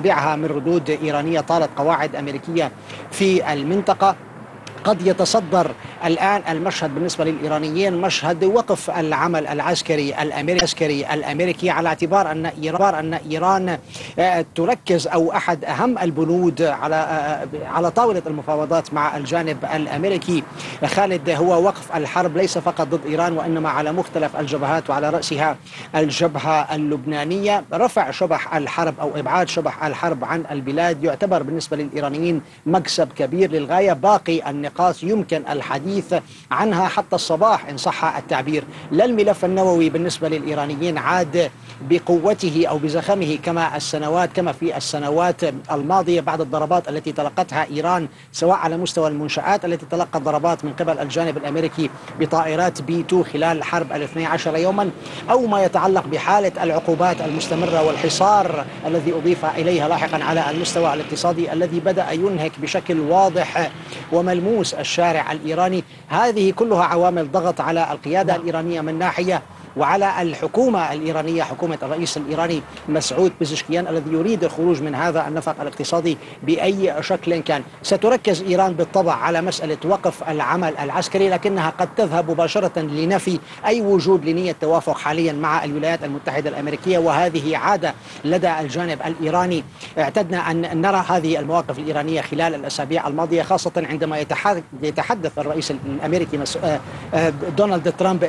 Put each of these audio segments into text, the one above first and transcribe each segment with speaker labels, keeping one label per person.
Speaker 1: تبعها من ردود إيرانية طالت قواعد أمريكية في المنطقة. قد يتصدر الآن المشهد بالنسبة للإيرانيين مشهد وقف العمل العسكري الأمريكي على اعتبار أن إيران تركز أو أحد أهم البنود على طاولة المفاوضات مع الجانب الأمريكي خالد هو وقف الحرب ليس فقط ضد إيران وإنما على مختلف الجبهات وعلى رأسها الجبهة اللبنانية. رفع شبح الحرب أو إبعاد شبح الحرب عن البلاد يعتبر بالنسبة للإيرانيين مكسب كبير للغاية. باقي النقاط يمكن الحديث عنها حتى الصباح إن صح التعبير. لا الملف النووي بالنسبة للإيرانيين عاد بقوته أو بزخمه كما في السنوات الماضية بعد الضربات التي تلقتها إيران سواء على مستوى المنشآت التي تلقت ضربات من قبل الجانب الأمريكي بطائرات B2 خلال حرب 12 يوما أو ما يتعلق بحالة العقوبات المستمرة والحصار الذي أضيف إليها لاحقا على المستوى الاقتصادي الذي بدأ ينهك بشكل واضح وملموس الشارع الإيراني. هذه كلها عوامل ضغط على القيادة الإيرانية من ناحية وعلى الحكومة الإيرانية حكومة الرئيس الإيراني مسعود بزشكيان الذي يريد الخروج من هذا النفق الاقتصادي بأي شكل كان. ستركز إيران بالطبع على مسألة وقف العمل العسكري لكنها قد تذهب مباشرة لنفي أي وجود لنية توافق حاليا مع الولايات المتحدة الأمريكية وهذه عادة لدى الجانب الإيراني. اعتدنا أن نرى هذه المواقف الإيرانية خلال الأسابيع الماضية خاصة عندما يتحدث الرئيس الأمريكي دونالد ترامب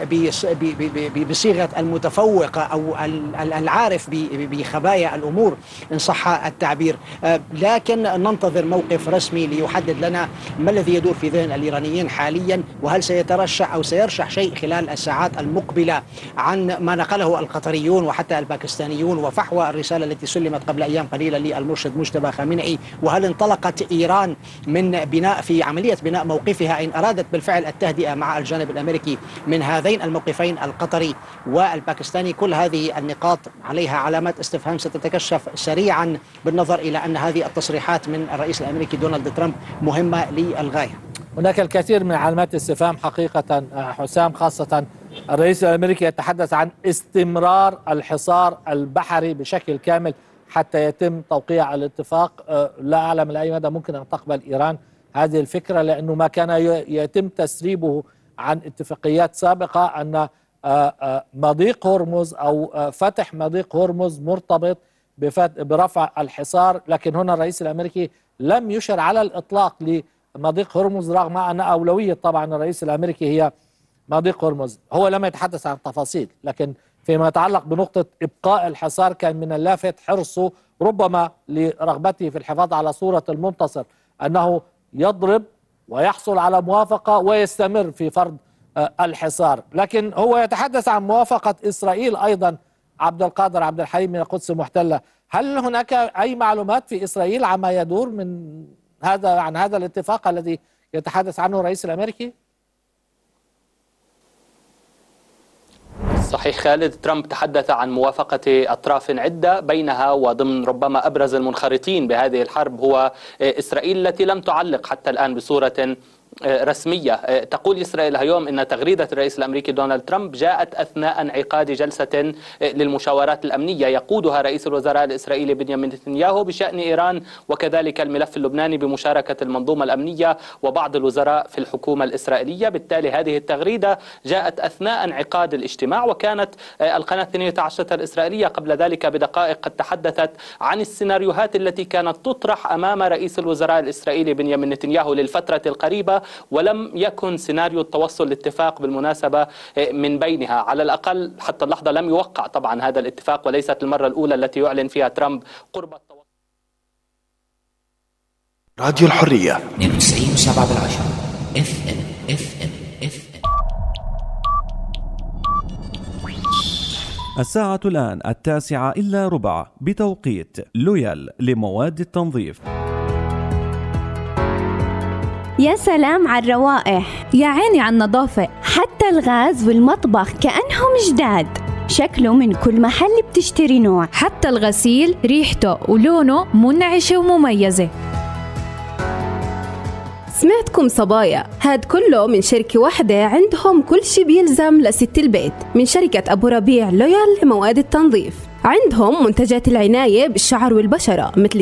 Speaker 1: بصيغة المتفوق أو العارف بخبايا الأمور إن صح التعبير. لكن ننتظر موقف رسمي ليحدد لنا ما الذي يدور في ذهن الإيرانيين حاليا وهل سيترشح أو سيرشح شيء خلال الساعات المقبلة عن ما نقله القطريون وحتى الباكستانيون وفحوى الرسالة التي سلمت قبل أيام قليلة للمرشد مجتبى خامنئي. وهل انطلقت إيران من في عملية بناء موقفها إن أرادت بالفعل التهدئة مع الجانب الأمريكي من هذين الموقفين القطري والباكستاني. كل هذه النقاط عليها علامات استفهام ستتكشف سريعا بالنظر إلى أن هذه التصريحات من الرئيس الأمريكي دونالد ترامب مهمة للغاية.
Speaker 2: هناك الكثير من علامات استفهام حقيقة حسام، خاصة الرئيس الأمريكي يتحدث عن استمرار الحصار البحري بشكل كامل حتى يتم توقيع الاتفاق. لا أعلم لأي مدى ممكن أن تقبل إيران هذه الفكرة لأنه ما كان يتم تسريبه عن اتفاقيات سابقة أن مضيق هرمز أو فتح مضيق هرمز مرتبط برفع الحصار. لكن هنا الرئيس الأمريكي لم يشر على الإطلاق لمضيق هرمز رغم أن أولوية طبعا الرئيس الأمريكي هي مضيق هرمز. هو لم يتحدث عن التفاصيل لكن فيما يتعلق بنقطة إبقاء الحصار كان من اللافت حرصه ربما لرغبته في الحفاظ على صورة المنتصر أنه يضرب ويحصل على موافقة ويستمر في فرض الحصار. لكن هو يتحدث عن موافقة إسرائيل أيضا عبد القادر عبد الحليم من القدس محتلة. هل هناك أي معلومات في إسرائيل عما يدور عن هذا الاتفاق الذي يتحدث عنه الرئيس الأمريكي؟
Speaker 3: صحيح خالد، ترامب تحدث عن موافقة أطراف عدة بينها وضمن ربما أبرز المنخرطين بهذه الحرب هو إسرائيل التي لم تعلق حتى الآن بصورة رسمية. تقول إسرائيل اليوم أن تغريدة الرئيس الأمريكي دونالد ترامب جاءت أثناء انعقاد جلسة للمشاورات الأمنية يقودها رئيس الوزراء الإسرائيلي بنيامين نتنياهو بشأن إيران وكذلك الملف اللبناني بمشاركة المنظومة الأمنية وبعض الوزراء في الحكومة الإسرائيلية. بالتالي هذه التغريدة جاءت أثناء انعقاد الاجتماع، وكانت القناة 12 الإسرائيلية قبل ذلك بدقائق قد تحدثت عن السيناريوهات التي كانت تطرح أمام رئيس الوزراء الإسرائيلي بنيامين نتنياهو للفترة القريبة، ولم يكن سيناريو التوصل لاتفاق بالمناسبة من بينها. على الأقل حتى اللحظة لم يوقع طبعا هذا الاتفاق، وليست المرة الأولى التي يعلن فيها ترامب قرب التوصل.
Speaker 4: راديو الحرية
Speaker 5: 92.7 FM.
Speaker 6: الساعة الآن 9:15 بتوقيت لويال لمواد التنظيف.
Speaker 7: يا سلام على الروائح، يا عيني على النظافة، حتى الغاز والمطبخ كأنهم جداد. شكله من كل محل بتشتري نوع،
Speaker 8: حتى الغسيل ريحته ولونه منعشة ومميزة.
Speaker 9: سمعتكم صبايا، هاد كله من شركة واحدة عندهم كل شي بيلزم لست البيت، من شركة أبو ربيع لويال لمواد التنظيف. عندهم منتجات العناية بالشعر والبشرة مثل